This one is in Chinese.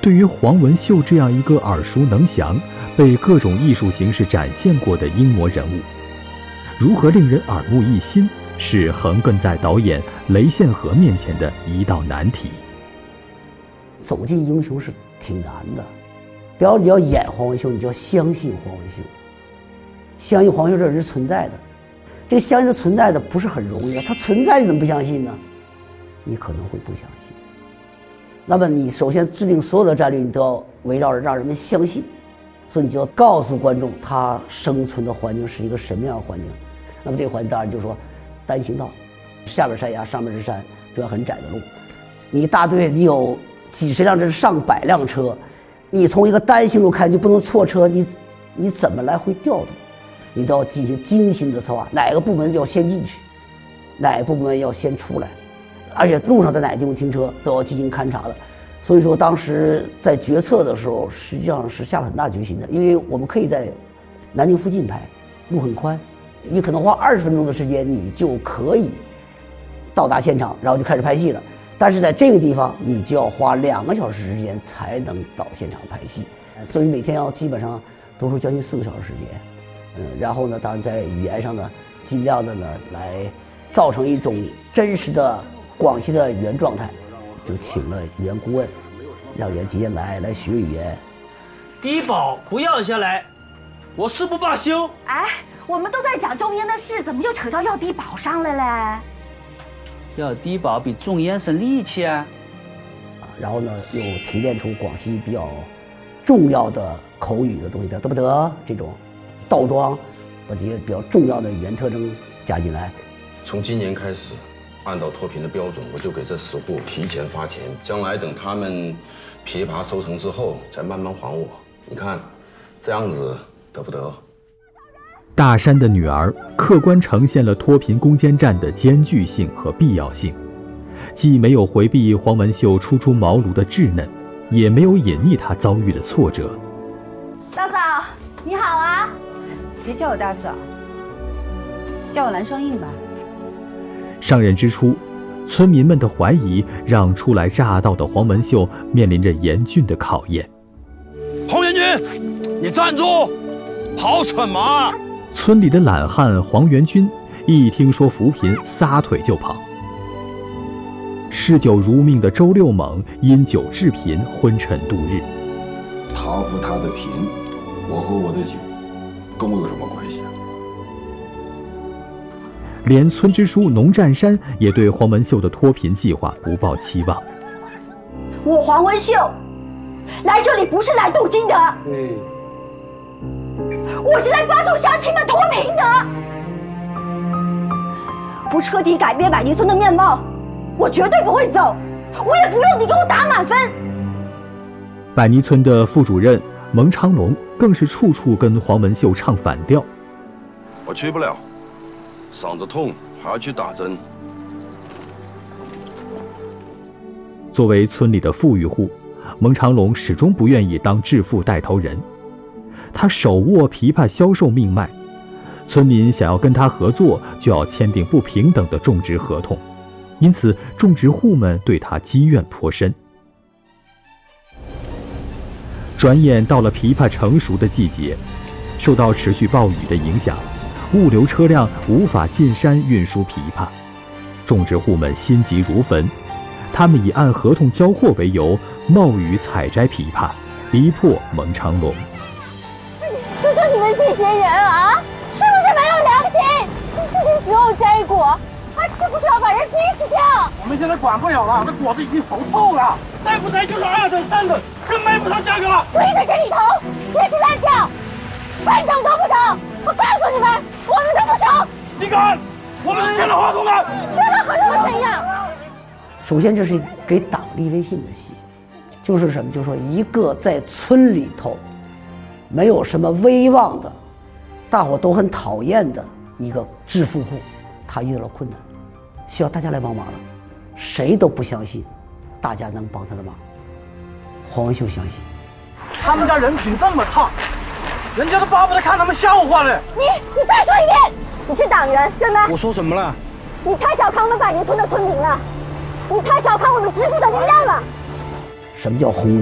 对于黄文秀这样一个耳熟能详、被各种艺术形式展现过的英模人物，如何令人耳目一新，是横亘在导演雷宪和面前的一道难题。 走进英雄是挺难的，比如你要演黄文秀，你就要相信黄文秀，相信黄文秀这人是存在的。这个相信他存在的不是很容易啊，他存在你怎么不相信呢？你可能会不相信。那么你首先制定所有的战略，你都要围绕着让人们相信，所以你就要告诉观众他生存的环境是一个什么样的环境。那么这个环境当然就是说单行道，下边山崖上面是山，这条很窄的路，你一大队你有几十辆甚至上百辆车，你从一个单行路开就不能错车，你怎么来回调动？你都要进行精心的策划，哪个部门要先进去，哪个部门要先出来，而且路上在哪个地方停车都要进行勘察的。所以说当时在决策的时候实际上是下了很大决心的，因为我们可以在南京附近拍，路很宽，你可能花20分钟的时间你就可以到达现场，然后就开始拍戏了。但是在这个地方你就要花2个小时时间才能到现场拍戏，所以每天要基本上都是将近4个小时时间。然后呢，当然在语言上呢，尽量的呢来造成一种真实的广西的语言状态，就请了语言顾问，让语言提前来学语言。 低保不要下来，我誓不罢休。 哎，我们都在讲种烟的事，怎么就扯到要低保上了嘞？ 要低保比种烟省力气啊！ 然后呢，又提炼出广西比较重要的口语的东西，比如得不得这种。倒装，把这些比较重要的语言特征加进来。 从今年开始，按照脱贫的标准，我就给这10户提前发钱，将来等他们枇杷收成之后，再慢慢还我。你看，这样子得不得？ 大山的女儿客观呈现了脱贫攻坚战的艰巨性和必要性，既没有回避黄文秀初出茅庐的稚嫩，也没有隐匿她遭遇的挫折。 大嫂，你好啊！ 别叫我大嫂，叫我蓝双印吧。 上任之初，村民们的怀疑让初来乍到的黄文秀面临着严峻的考验。 黄元军，你站住！好蠢嘛！ 村里的懒汉黄元军一听说扶贫，撒腿就跑。嗜酒如命的周六猛因酒致贫，昏沉度日。 他扶他的贫，我喝我的酒，跟我有什么关系啊？ 连村支书农占山也对黄文秀的脱贫计划不抱期望。 我黄文秀来这里不是来镀金的，我是来帮助乡亲们脱贫的。不彻底改变百泥村的面貌，我绝对不会走，我也不用你给我打满分。 百泥村的副主任蒙长龙更是处处跟黄文秀唱反调。 我去不了，嗓子痛还要去打针。 作为村里的富裕户，蒙长龙始终不愿意当致富带头人。他手握枇杷销售命脉，村民想要跟他合作，就要签订不平等的种植合同，因此种植户们对他积怨颇深。转眼到了枇杷成熟的季节，受到持续暴雨的影响，物流车辆无法进山运输枇杷，种植户们心急如焚，他们以按合同交货为由，冒雨采摘枇杷，逼迫蒙长龙。 说说你们这些人啊，是不是没有良心？这个时候摘果，还是不是要把人逼死掉？ 我们现在管不了了，这果子已经熟透了，再不摘就是2等3等，更卖不上价格了。 我一直给你投，铁是烂掉，半等都不等。我告诉你们，我们都不熟。 你敢？我们签了合同了。 签了合同又怎样？ 首先，这是给党立威信的戏，就是什么？就是说，一个在村里头没有什么威望的，大伙都很讨厌的一个致富户，他遇到了困难，需要大家来帮忙了，谁都不相信大家能帮他的忙。黄文秀相信， 他们家人品这么差，人家都巴不得看他们笑话呢。 你再说一遍，你是党员对吗？ 我说什么了？ 你太小看我们百年村的村民了，你太小看我们支部的力量了。 什么叫红